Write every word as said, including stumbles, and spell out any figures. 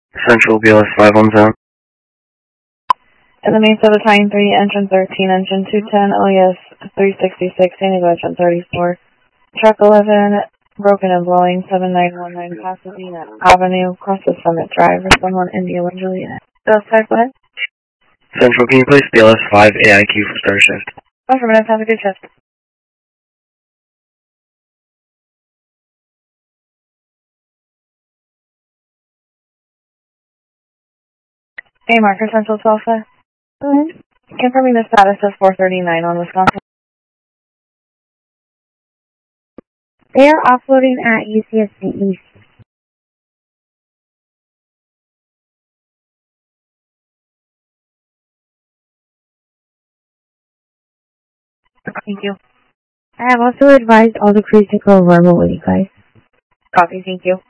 Central B L S five one seven. In the Minnesota Tyne three, engine thirteen, engine two ten, O E S three sixty-six, San Diego engine thirty-four. Truck eleven, broken and blowing, seven nine one nine Pasadena Avenue, across the Summit Drive, or someone India one Juliet. Bill five, go ahead. Central, can you place B L S five A I Q for start shift? Affirmative, have a good shift. Hey, Marker Central twelve five. Mm-hmm. Confirming the status of four thirty-nine on Wisconsin. They are offloading at U C S C East. Thank you. I have also advised all the crews to go verbal with you guys. Copy, thank you.